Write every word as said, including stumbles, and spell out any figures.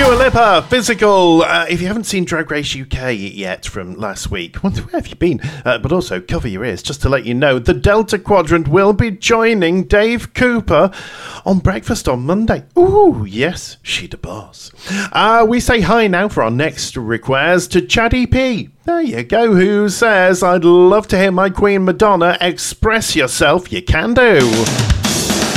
Dua Lipa, Physical. Uh, if you haven't seen Drag Race U K yet from last week, where have you been? Uh, but also, cover your ears just to let you know, the Delta Quadrant will be joining Dave Cooper on Breakfast on Monday. Ooh, yes, she the boss. Uh, we say hi now for our next request to Chaddy P. There you go, who says, I'd love to hear my Queen Madonna express yourself. You can do.